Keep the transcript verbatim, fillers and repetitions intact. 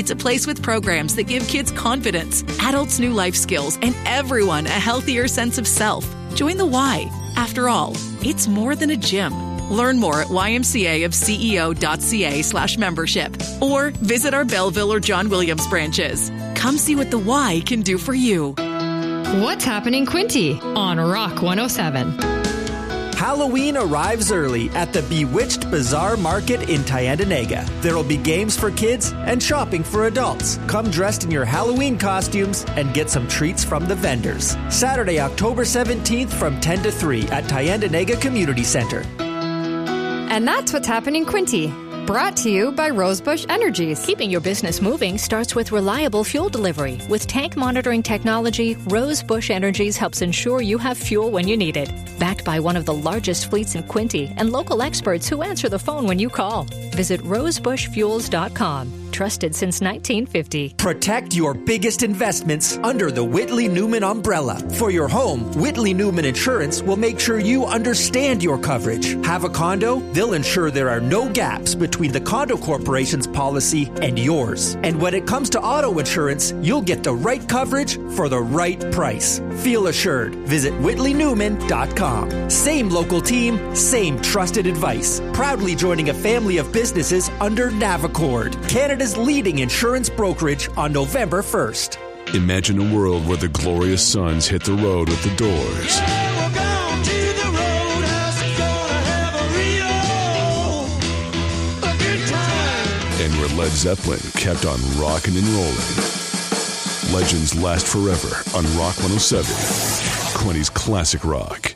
It's a place with programs that give kids confidence, adults new life skills, and everyone a healthier sense of self. Join the Y. After all, it's more than a gym. Learn more at Y M C A of C E O dot C A slash membership or visit our Belleville or John Williams branches. Come see what the Y can do for you. What's happening, Quinty, on Rock one oh seven. Halloween arrives early at the Bewitched Bazaar Market in Tyendinaga. There'll be games for kids and shopping for adults. Come dressed in your Halloween costumes and get some treats from the vendors. Saturday, October seventeenth from ten to three at Tyendinaga Community Center. And that's what's happening, Quinty. Brought to you by Rosebush Energies. Keeping your business moving starts with reliable fuel delivery. With tank monitoring technology, Rosebush Energies helps ensure you have fuel when you need it. Backed by one of the largest fleets in Quinty and local experts who answer the phone when you call. Visit rosebush fuels dot com. Trusted since nineteen fifty. Protect your biggest investments under the Whitley Newman umbrella. For your home, Whitley Newman Insurance will make sure you understand your coverage. Have a condo? They'll ensure there are no gaps between the condo corporation's policy and yours. And when it comes to auto insurance, you'll get the right coverage for the right price. Feel assured. Visit whitley newman dot com. Same local team, same trusted advice. Proudly joining a family of businesses under Navicord, Canada's leading insurance brokerage, on November first. Imagine a world where the glorious sons hit the road with the Doors. Yeah, we're going to the roadhouse, gonna have a real a good time. And where Led Zeppelin kept on rocking and rolling. Legends last forever on Rock one oh seven, Quinty's classic rock.